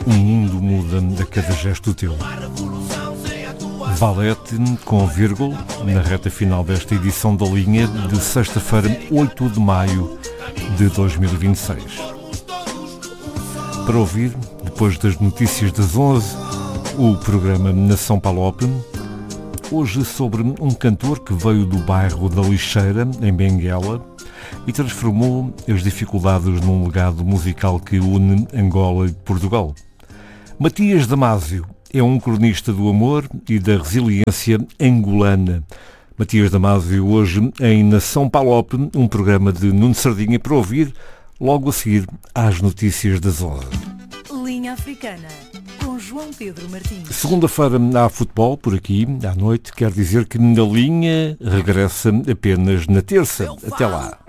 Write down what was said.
O mundo muda a cada gesto teu. Valete com vírgula na reta final desta edição da linha de sexta-feira, 8 de maio de 2026. Para ouvir, depois das notícias das 11, o programa Nação Palop, hoje sobre um cantor que veio do bairro da Lixeira, em Benguela, e transformou as dificuldades num legado musical que une Angola e Portugal. Matias Damasio é um cronista do amor e da resiliência angolana. Matias Damasio hoje em Nação Palop, um programa de Nuno Sardinha para ouvir logo a seguir às notícias das 11. Linha Africana, com João Pedro Martins. Segunda-feira há futebol por aqui, à noite, quer dizer que na linha regressa apenas na terça. Até lá.